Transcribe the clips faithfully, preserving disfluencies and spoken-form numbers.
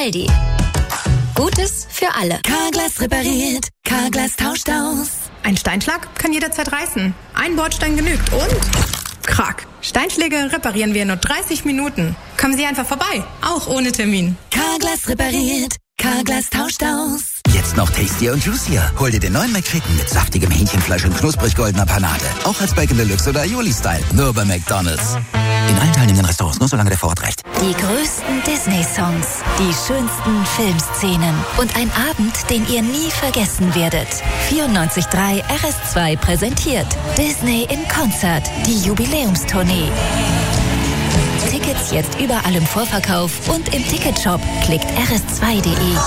Aldi. Gutes für alle. Carglass repariert, Carglass tauscht aus. Ein Steinschlag kann jederzeit reißen. Ein Bordstein genügt und... Krack. Steinschläge reparieren wir in nur dreißig Minuten. Kommen Sie einfach vorbei, auch ohne Termin. Carglass repariert, Carglass tauscht aus. Jetzt noch tastier und juicier. Hol dir den neuen McChicken mit saftigem Hähnchenfleisch und knusprig goldener Panade. Auch als Bacon Deluxe oder Aioli-Style. Nur bei McDonald's. In allen teilnehmenden Restaurants, nur solange der Vorrat reicht. Die größten Disney-Songs, die schönsten Filmszenen und ein Abend, den ihr nie vergessen werdet. vierundneunzig Komma drei R S zwei präsentiert Disney in Konzert, die Jubiläumstournee. Tickets jetzt überall im Vorverkauf und im Ticketshop. Klickt r s zwei punkt d e.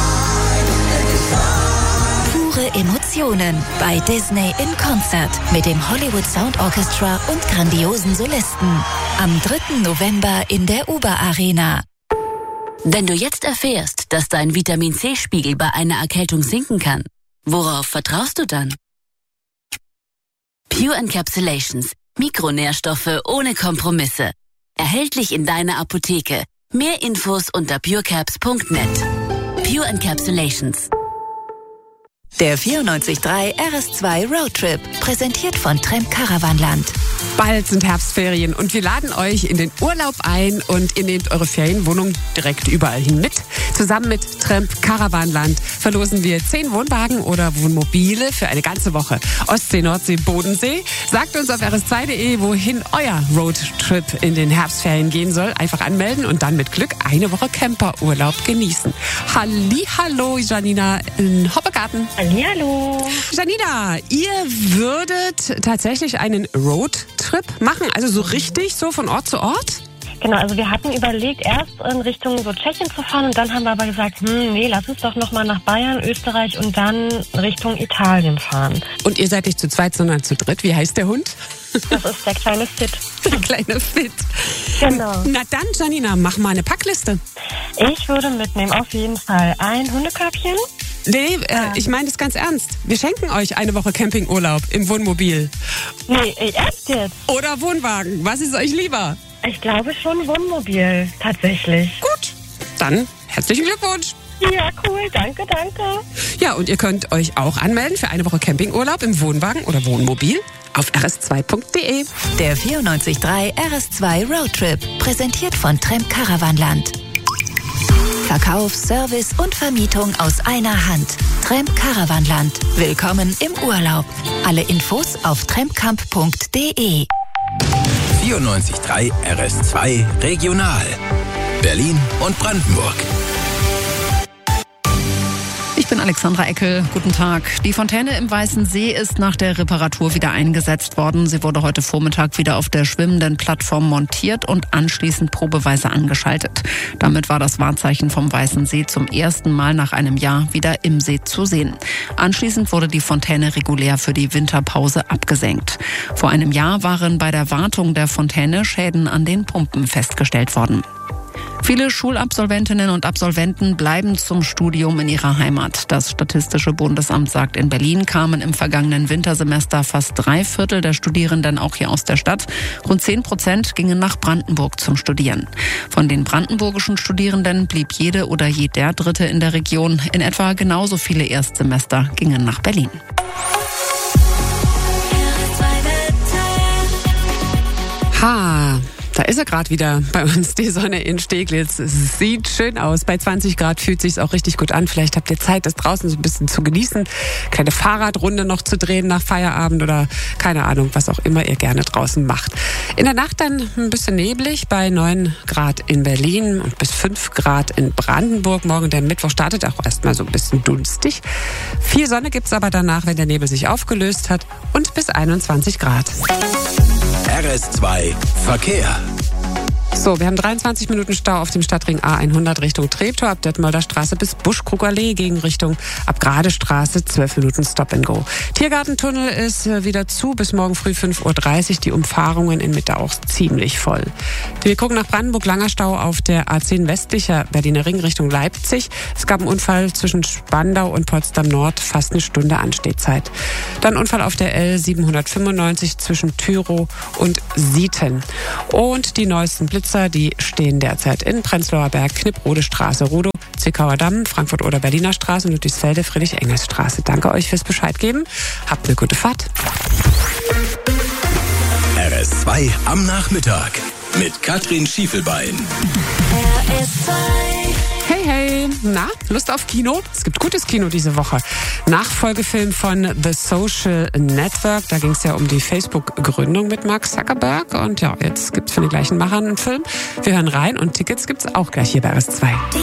Pure Emotionen bei Disney in Konzert mit dem Hollywood Sound Orchestra und grandiosen Solisten. Am dritten November in der Uber Arena. Wenn du jetzt erfährst, dass dein Vitamin-C-Spiegel bei einer Erkältung sinken kann, worauf vertraust du dann? Pure Encapsulations. Mikronährstoffe ohne Kompromisse. Erhältlich in deiner Apotheke. Mehr Infos unter purecaps punkt net. Pure Encapsulations. Der vierundneunzig Komma drei R S zwei Roadtrip, präsentiert von Tremp Caravanland. Bald sind Herbstferien und wir laden euch in den Urlaub ein und ihr nehmt eure Ferienwohnung direkt überall hin mit. Zusammen mit Tremp Caravanland verlosen wir zehn Wohnwagen oder Wohnmobile für eine ganze Woche. Ostsee, Nordsee, Bodensee. Sagt uns auf r s zwei punkt d e, wohin euer Roadtrip in den Herbstferien gehen soll. Einfach anmelden und dann mit Glück eine Woche Camperurlaub genießen. Hallihallo, Janina in Hoppegarten. Hallihallo. Janina, ihr würdet tatsächlich einen Roadtrip machen, also so richtig, so von Ort zu Ort? Genau, also wir hatten überlegt, erst in Richtung so Tschechien zu fahren und dann haben wir aber gesagt, hm, nee, lass uns doch nochmal nach Bayern, Österreich und dann Richtung Italien fahren. Und ihr seid nicht zu zweit, sondern zu dritt. Wie heißt der Hund? Das ist der kleine Fit. Der kleine Fit. Genau. Na dann, Janina, mach mal eine Packliste. Ich würde mitnehmen auf jeden Fall ein Hundekörbchen. Nee, äh, ich meine das ganz ernst. Wir schenken euch eine Woche Campingurlaub im Wohnmobil. Nee, echt jetzt? Oder Wohnwagen. Was ist euch lieber? Ich glaube schon Wohnmobil, tatsächlich. Gut, dann herzlichen Glückwunsch. Ja, cool, danke, danke. Ja, und ihr könnt euch auch anmelden für eine Woche Campingurlaub im Wohnwagen oder Wohnmobil auf r s zwei punkt d e. Der vierundneunzig Komma drei R S zwei Roadtrip, präsentiert von Tremp Caravanland. Verkauf, Service und Vermietung aus einer Hand. Tremp Caravanland. Willkommen im Urlaub. Alle Infos auf trempcamp punkt d e. vierundneunzig Komma drei R S zwei Regional. Berlin und Brandenburg. Ich bin Alexandra Eckel. Guten Tag. Die Fontäne im Weißen See ist nach der Reparatur wieder eingesetzt worden. Sie wurde heute Vormittag wieder auf der schwimmenden Plattform montiert und anschließend probeweise angeschaltet. Damit war das Wahrzeichen vom Weißen See zum ersten Mal nach einem Jahr wieder im See zu sehen. Anschließend wurde die Fontäne regulär für die Winterpause abgesenkt. Vor einem Jahr waren bei der Wartung der Fontäne Schäden an den Pumpen festgestellt worden. Viele Schulabsolventinnen und Absolventen bleiben zum Studium in ihrer Heimat. Das Statistische Bundesamt sagt, in Berlin kamen im vergangenen Wintersemester fast drei Viertel der Studierenden auch hier aus der Stadt. Rund zehn Prozent gingen nach Brandenburg zum Studieren. Von den brandenburgischen Studierenden blieb jede oder jeder Dritte in der Region. In etwa genauso viele Erstsemester gingen nach Berlin. Ha, da ist er gerade wieder bei uns, die Sonne in Steglitz. Es sieht schön aus. Bei zwanzig Grad fühlt sich's auch richtig gut an. Vielleicht habt ihr Zeit, das draußen so ein bisschen zu genießen. Kleine Fahrradrunde noch zu drehen nach Feierabend oder keine Ahnung, was auch immer ihr gerne draußen macht. In der Nacht dann ein bisschen neblig bei neun Grad in Berlin und bis fünf Grad in Brandenburg. Morgen, der Mittwoch, startet auch erstmal so ein bisschen dunstig. Viel Sonne gibt's aber danach, wenn der Nebel sich aufgelöst hat, und bis einundzwanzig Grad. R S zwei Verkehr. So, wir haben dreiundzwanzig Minuten Stau auf dem Stadtring A hundert Richtung Treptow, ab Detmolder Straße bis Buschkrugallee, gegen Richtung Abgrade-Straße, zwölf Minuten Stop and Go. Tiergartentunnel ist wieder zu, bis morgen früh fünf Uhr dreißig, die Umfahrungen in Mitte auch ziemlich voll. Wir gucken nach Brandenburg, langer Stau auf der A zehn westlicher Berliner Ring Richtung Leipzig. Es gab einen Unfall zwischen Spandau und Potsdam Nord, fast eine Stunde Anstehzeit. Dann Unfall auf der L siebenhundertfünfundneunzig zwischen Thürow und Sieten. Und die neuesten Blitzer, die stehen derzeit in Prenzlauer Berg, Knipprode Straße, Rudow, Zwickauer Damm, Frankfurt oder Berliner Straße, Ludwigsfelde, Friedrich-Engels-Straße. Danke euch fürs Bescheid geben. Habt eine gute Fahrt. R S zwei am Nachmittag mit Katrin Schiefelbein. R S zwei. Hey, hey, na, Lust auf Kino? Es gibt gutes Kino diese Woche. Nachfolgefilm von The Social Network, da ging es ja um die Facebook-Gründung mit Mark Zuckerberg. Und ja, jetzt gibt's von den gleichen Machern einen Film. Wir hören rein und Tickets gibt's auch gleich hier bei R S zwei.